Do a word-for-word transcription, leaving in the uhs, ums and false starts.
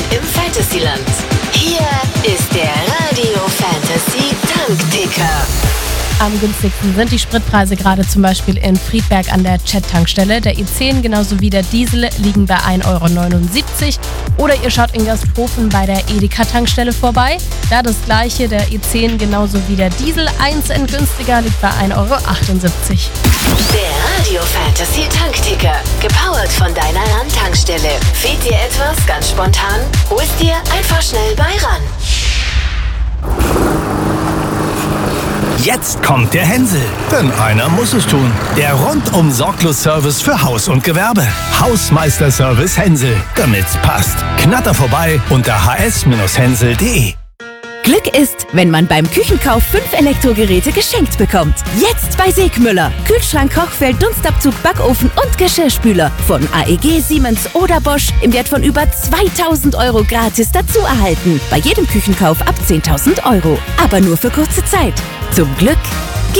im Fantasyland. Hier ist der Radio Fantasy Tankticker. Am günstigsten sind die Spritpreise gerade zum Beispiel in Friedberg an der Chat-Tankstelle. Der E zehn genauso wie der Diesel liegen bei ein Euro neunundsiebzig. Oder ihr schaut in Gasthofen bei der Edeka-Tankstelle vorbei. Da das gleiche, der E zehn genauso wie der Diesel. Ein Cent günstiger liegt bei ein Euro achtundsiebzig. Der Radio Fantasy Tankticker. Gepowert von deiner RAN-Tankstelle. Fehlt dir etwas ganz spontan? Hol's dir einfach schnell bei RAN. Jetzt kommt der Hänsel, denn einer muss es tun. Der Rundum-Sorglos-Service für Haus und Gewerbe. Hausmeister-Service Hänsel, damit's passt. Knatter vorbei unter h s Hänsel punkt de. Glück ist, wenn man beim Küchenkauf fünf Elektrogeräte geschenkt bekommt. Jetzt bei Segmüller. Kühlschrank, Kochfeld, Dunstabzug, Backofen und Geschirrspüler. Von A E G, Siemens oder Bosch im Wert von über zweitausend Euro gratis dazu erhalten. Bei jedem Küchenkauf ab zehntausend Euro. Aber nur für kurze Zeit. Zum Glück